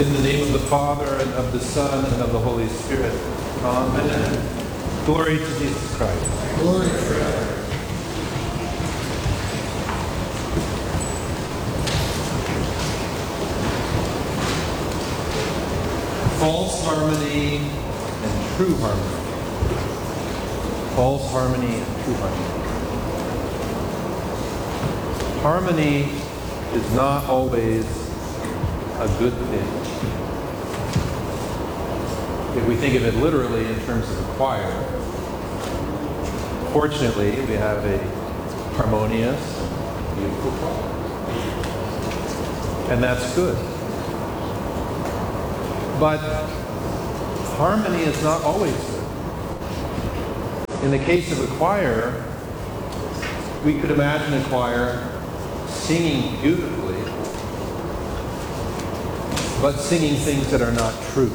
In the name of the Father, and of the Son, and of the Holy Spirit. Amen. Glory to Jesus Christ. Glory forever. False harmony and true harmony. False harmony and true harmony. Harmony is not always a good thing. If we think of it literally in terms of a choir, fortunately we have a harmonious, beautiful choir. And that's good. But harmony is not always good. In the case of a choir, we could imagine a choir singing beautifully, but singing things that are not true.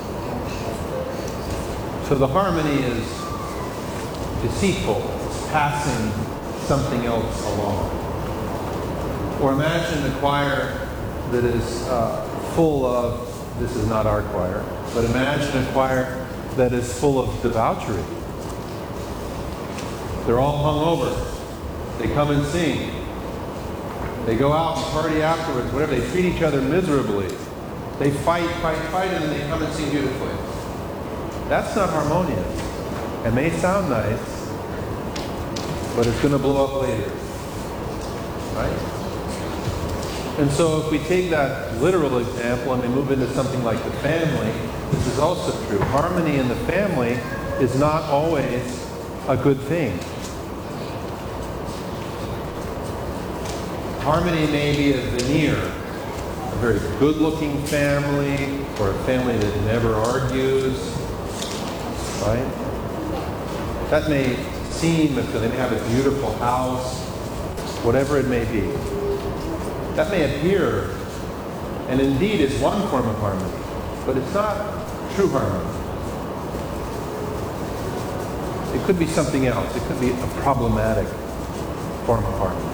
So the harmony is deceitful, it's passing something else along. Or imagine a choir that is full of, this is not our choir, but imagine a choir that is full of debauchery. They're all hungover. They come and sing. They go out and party afterwards, whatever. They treat each other miserably. They fight, and then they come and sing beautifully. That's not harmonious. It may sound nice, but it's going to blow up later. Right? And so if we take that literal example and we move into something like the family, this is also true. Harmony in the family is not always a good thing. Harmony may be a veneer, a very good-looking family, or a family that never argues, right? That may seem, if they may have a beautiful house, whatever it may be. That may appear, and indeed is one form of harmony, but it's not true harmony. It could be something else. It could be a problematic form of harmony.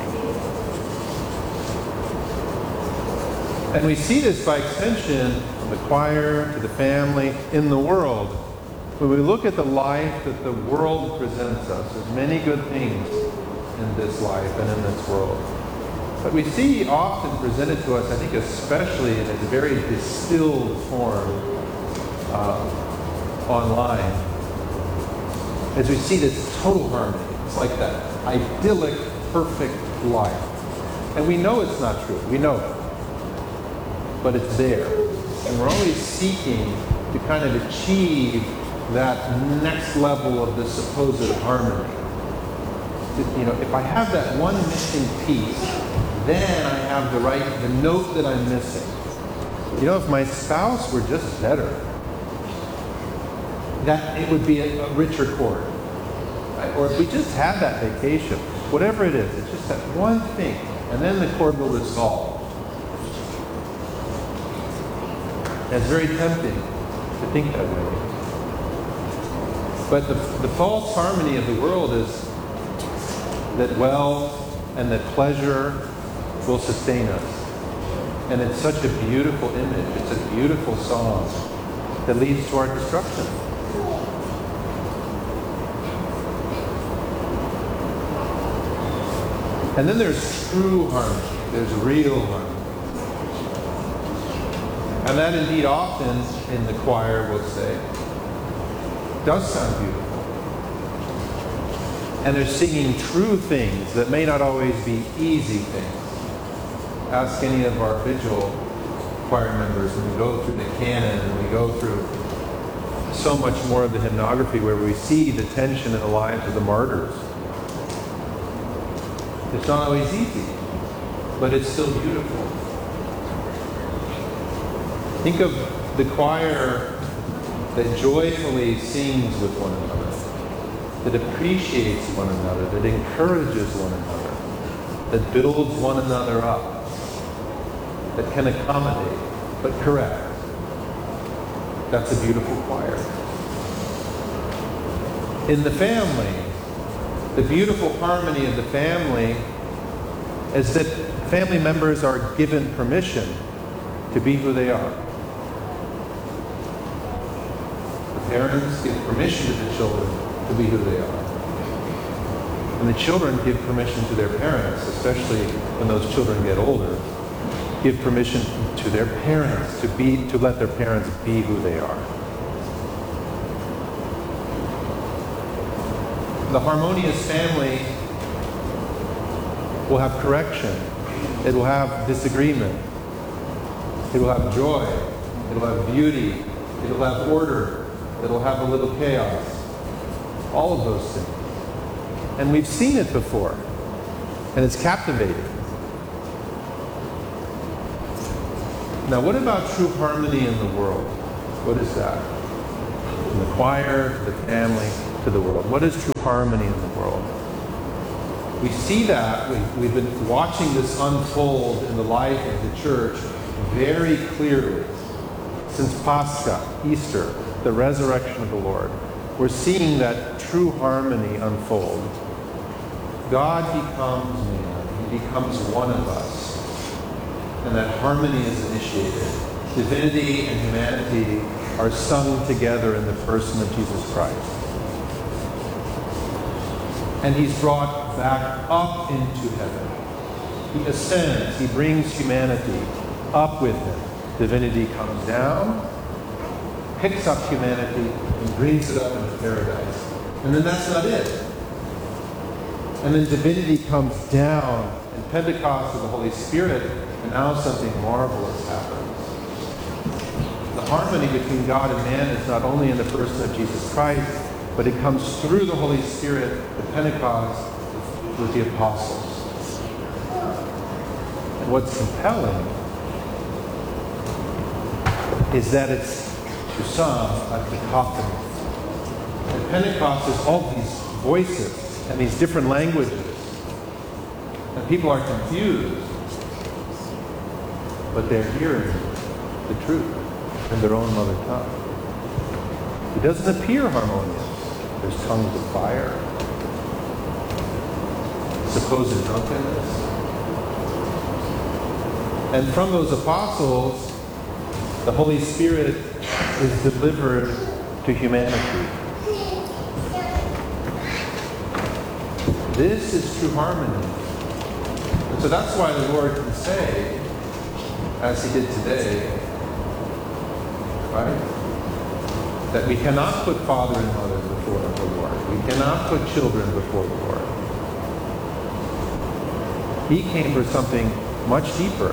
And we see this by extension from the choir to the family in the world. When we look at the life that the world presents us, there's many good things in this life and in this world. But we see often presented to us, I think especially in a very distilled form online, as we see this total harmony. It's like that idyllic, perfect life. And we know it's not true. We know it. But it's there. And we're always seeking to kind of achieve that next level of the supposed harmony. You know, if I have that one missing piece, then I have the note that I'm missing. You know, if my spouse were just better, that it would be a richer chord. Right? Or if we just had that vacation, whatever it is, it's just that one thing, and then the chord will resolve. And it's very tempting to think that way. But the false harmony of the world is that wealth and that pleasure will sustain us. And it's such a beautiful image. It's a beautiful song that leads to our destruction. And then there's true harmony. There's real harmony. And that indeed often, in the choir we'll say, does sound beautiful. And they're singing true things that may not always be easy things. Ask any of our vigil choir members when we go through the canon and we go through so much more of the hymnography where we see the tension in the lives of the martyrs. It's not always easy, but it's still beautiful. Think of the choir that joyfully sings with one another, that appreciates one another, that encourages one another, that builds one another up, that can accommodate, but correct. That's a beautiful choir. In the family, the beautiful harmony of the family is that family members are given permission to be who they are. Parents give permission to the children to be who they are. And the children give permission to their parents, especially when those children get older, give permission to their parents to let their parents be who they are. The harmonious family will have correction. It will have disagreement. It will have joy. It will have beauty. It will have order. It will have a little chaos. All of those things. And we've seen it before. And it's captivating. Now, what about true harmony in the world? What is that? From the choir, to the family, to the world. What is true harmony in the world? We see that. We've been watching this unfold in the life of the church very clearly. Since Pascha, Easter, the resurrection of the Lord, we're seeing that true harmony unfold. God becomes man. He becomes one of us. And that harmony is initiated. Divinity and humanity are sung together in the person of Jesus Christ. And he's brought back up into heaven. He ascends. He brings humanity up with him. Divinity comes down, picks up humanity, and brings it up into paradise. And then that's not it. And then divinity comes down, and Pentecost of the Holy Spirit, and now something marvelous happens. The harmony between God and man is not only in the person of Jesus Christ, but it comes through the Holy Spirit at Pentecost with the apostles. And what's compelling is that it's, to some, a cacophony. At Pentecost, there's all these voices and these different languages. And people are confused. But they're hearing the truth in their own mother tongue. It doesn't appear harmonious. There's tongues of fire, supposed drunkenness. And from those apostles, the Holy Spirit is delivered to humanity. This is true harmony. And so that's why the Lord can say, as he did today, right? That we cannot put father and mother before the Lord. We cannot put children before the Lord. He came for something much deeper.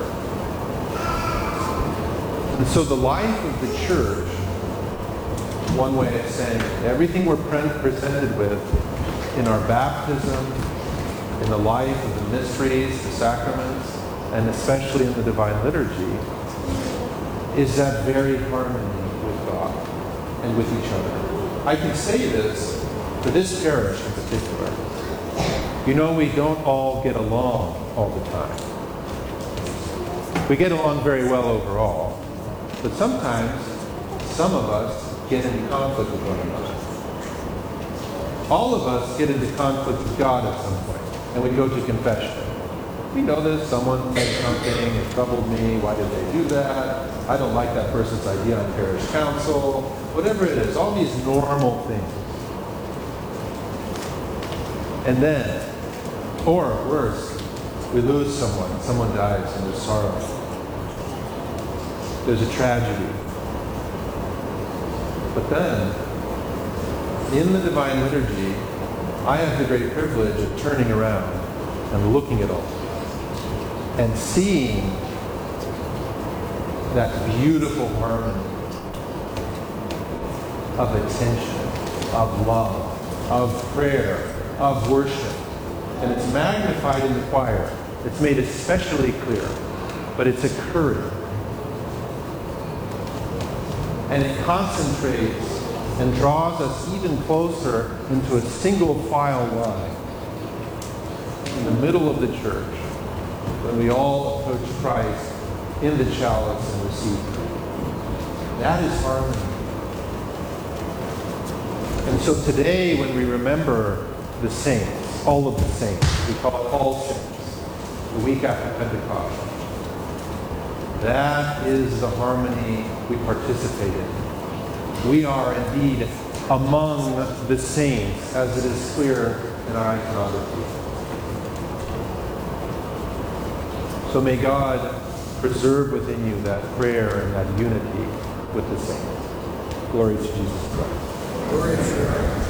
And so the life of the church, one way of saying it, everything we're presented with in our baptism, in the life of the mysteries, the sacraments, and especially in the Divine Liturgy, is that very harmony with God and with each other. I can say this for this parish in particular. You know, we don't all get along all the time. We get along very well overall, but sometimes some of us get into conflict with one another. All of us get into conflict with God at some point, and we go to confession. We know this, someone said something, it troubled me, why did they do that? I don't like that person's idea on parish council, whatever it is, all these normal things. And then, or worse, we lose someone dies, and there's sorrow. There's a tragedy. But then, in the Divine Liturgy, I have the great privilege of turning around and looking at all and seeing that beautiful harmony of attention, of love, of prayer, of worship. And it's magnified in the choir. It's made especially clear, but it's occurring. And it concentrates and draws us even closer into a single file line in the middle of the church when we all approach Christ in the chalice and receive Him. That is harmony. And so today, when we remember the saints, all of the saints, we call it All Saints, the week after Pentecost, that is the harmony we participate in. We are indeed among the saints, as it is clear in our iconography. So may God preserve within you that prayer and that unity with the saints. Glory to Jesus Christ. Glory to God.